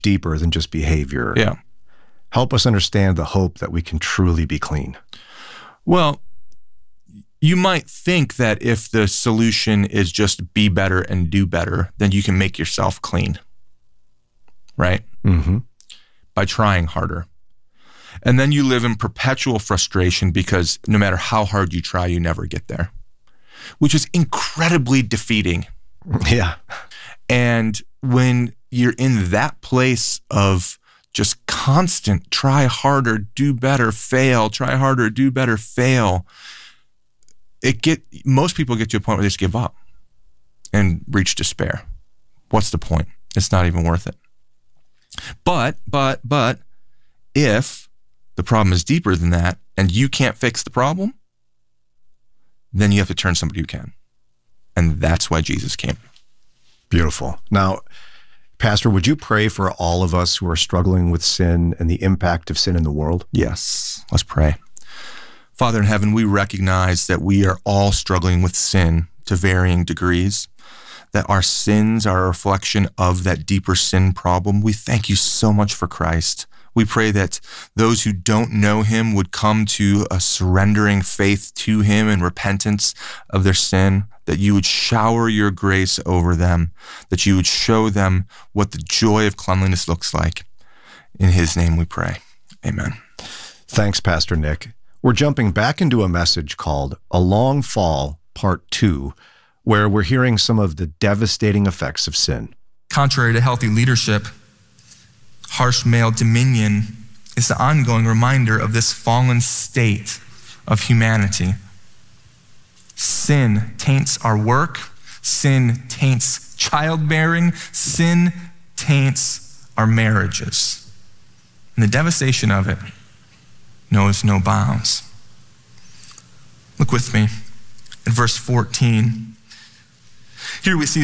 deeper than just behavior. Yeah. Help us understand the hope that we can truly be clean. Well, you might think that if the solution is just be better and do better, then you can make yourself clean, right? Mm-hmm. By trying harder. And then you live in perpetual frustration because no matter how hard you try, you never get there, which is incredibly defeating. Yeah. And when you're in that place of just constant try harder, do better, fail, try harder, do better, fail, most people get to a point where they just give up and reach despair. What's the point? It's not even worth it. But if the problem is deeper than that and you can't fix the problem, then you have to turn to somebody who can. And that's why Jesus came. Beautiful. Now, Pastor, would you pray for all of us who are struggling with sin and the impact of sin in the world? Yes. Let's pray. Father in heaven, we recognize that we are all struggling with sin to varying degrees, that our sins are a reflection of that deeper sin problem. We thank you so much for Christ. We pray that those who don't know him would come to a surrendering faith to him and repentance of their sin, that you would shower your grace over them, that you would show them what the joy of cleanliness looks like. In his name we pray. Amen. Thanks, Pastor Nick. We're jumping back into a message called A Long Fall, Part 2, where we're hearing some of the devastating effects of sin. Contrary to healthy leadership, harsh male dominion is the ongoing reminder of this fallen state of humanity. Sin taints our work. Sin taints childbearing. Sin taints our marriages. And the devastation of it knows no bounds. Look with me at verse 14. Here we see